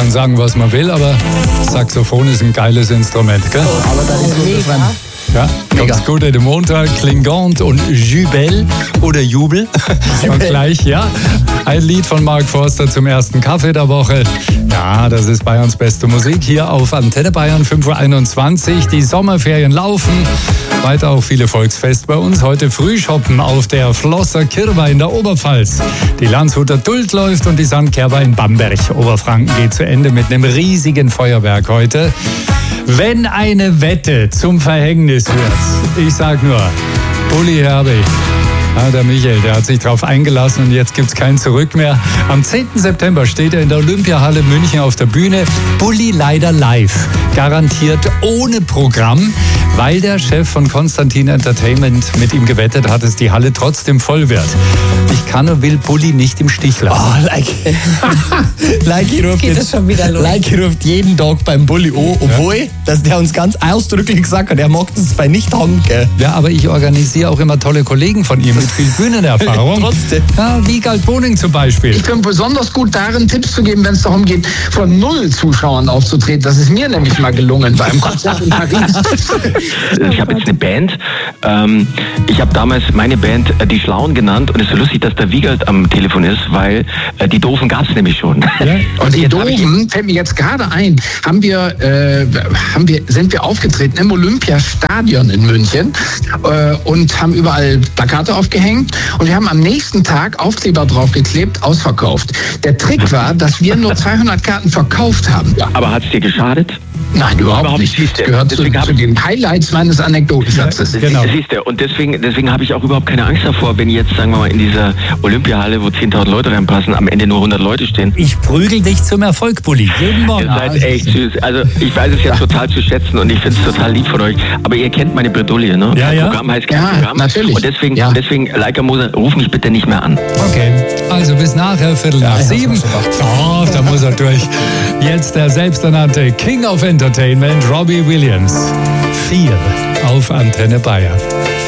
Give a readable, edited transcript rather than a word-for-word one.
kann sagen, was man will, aber Saxophon ist ein geiles Instrument, gell? Aber da ist so dran. Ja, ganz gut in den Montag, Klingant und Jubel oder Jubel. Und gleich, ja, ein Lied von Mark Forster zum ersten Kaffee der Woche. Ja, das ist Bayerns beste Musik hier auf Antenne Bayern 5:21 Uhr. Die Sommerferien laufen. Weiter auch viele Volksfeste bei uns. Heute Frühschoppen auf der Flosser Kirwa in der Oberpfalz. Die Landshuter Duld läuft und die Sandkerber in Bamberg. Oberfranken geht zu Ende mit einem riesigen Feuerwerk heute. Wenn eine Wette zum Verhängnis wird, ich sag nur, Bulli Herbig. Ja, der Michael, der hat sich drauf eingelassen und jetzt gibt's kein Zurück mehr. Am 10. September steht er in der Olympiahalle München auf der Bühne. Bulli leider live. Garantiert ohne Programm, weil der Chef von Konstantin Entertainment mit ihm gewettet hat, dass die Halle trotzdem voll wird. Ich kann und will Bulli nicht im Stich lassen. Oh, Leiki ruft Geht das schon wieder los? Leiki ruft jeden Tag beim Bulli an, obwohl dass der uns ganz ausdrücklich gesagt hat, er mag das bei nicht haben. Ja, aber ich organisiere auch immer tolle Kollegen von ihm mit viel Bühnenerfahrung. Trotzdem. Ja, Wiegald Boning zum Beispiel. Ich bin besonders gut darin, Tipps zu geben, wenn es darum geht, vor 0 Zuschauern aufzutreten. Das ist mir nämlich mal gelungen beim Konzert in Paris. Ich habe jetzt eine Band. Ich habe damals meine Band die Schlauen genannt und es ist so lustig, dass der Wiegald am Telefon ist, weil die Doofen gab es nämlich schon. Ja? Und die Doofen, fällt mir jetzt gerade ein, sind wir aufgetreten im Olympiastadion in München und haben überall Plakate aufgehängt und wir haben am nächsten Tag Aufkleber draufgeklebt, ausverkauft. Der Trick war, dass wir nur 200 Karten verkauft haben. Aber hat es dir geschadet? Nein, überhaupt nicht. Das gehört zu den Highlights meines Anekdotenschatzes. Genau. Siehst du, und deswegen habe ich auch überhaupt keine Angst davor, wenn jetzt, sagen wir mal, in dieser Olympiahalle, wo 10.000 Leute reinpassen, am Ende nur 100 Leute stehen. Ich prügel dich zum Erfolg, Bulli. Jeden Morgen. Ihr seid echt süß. Also ich weiß es ja total zu schätzen und ich finde es total lieb von euch. Aber ihr kennt meine Bredouille, ne? Ja, ja. Programm heißt kein Ja, Programm. natürlich. Und deswegen, Ja. Leica Moser, ruf mich bitte nicht mehr an. Okay, also bis nachher, 6:45. Oh, da muss er durch. Jetzt der selbsternannte King of Entertainment, Robbie Williams. 4 auf Antenne Bayern.